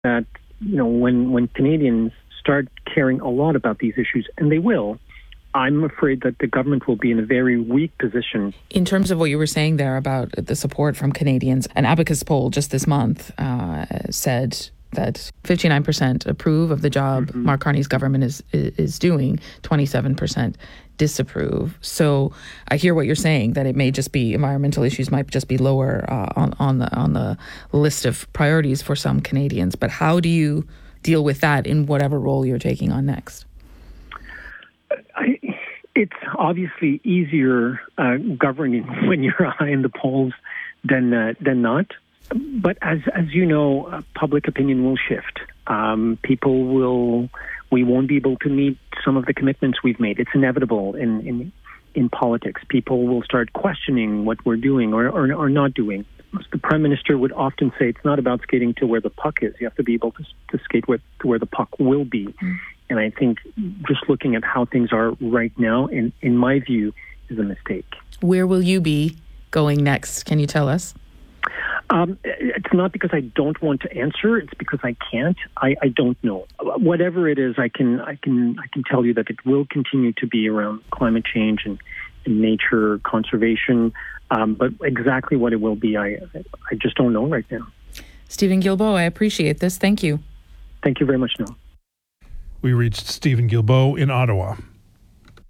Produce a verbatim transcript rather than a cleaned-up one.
that, you know, when, when Canadians start caring a lot about these issues, and they will, I'm afraid that the government will be in a very weak position. In terms of what you were saying there about the support from Canadians, an Abacus poll just this month uh, said that fifty-nine percent approve of the job mm-hmm. Mark Carney's government is is doing, twenty-seven percent disapprove. So I hear what you're saying, that it may just be environmental issues might just be lower uh, on on the on the list of priorities for some Canadians. But how do you deal with that in whatever role you're taking on next? I, it's obviously easier uh, governing when you're high in the polls than uh, than not. But as as you know, uh, public opinion will shift. Um, people will. We won't be able to meet some of the commitments we've made. It's inevitable in in, in politics. People will start questioning what we're doing or, or or not doing. The Prime Minister would often say it's not about skating to where the puck is. You have to be able to, to skate where, to where the puck will be. Mm. And I think just looking at how things are right now, in, in my view, is a mistake. Where will you be going next? Can you tell us? Um, it's not because I don't want to answer. It's because I can't. I, I don't know. Whatever it is, I can I can I can tell you that it will continue to be around climate change and, and nature conservation. Um, but exactly what it will be, I I just don't know right now. Steven Guilbeault, I appreciate this. Thank you. Thank you very much, Noel. We reached Steven Guilbeault in Ottawa.